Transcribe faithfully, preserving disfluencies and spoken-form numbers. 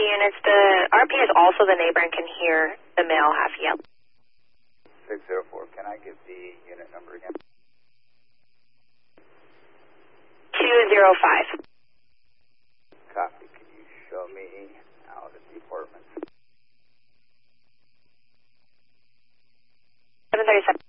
units. The R P is also the neighbor and can hear the male half yell. six zero four, can I get the unit number again? two zero five. Copy. Can you show me out at the apartments? seven thirty-seven.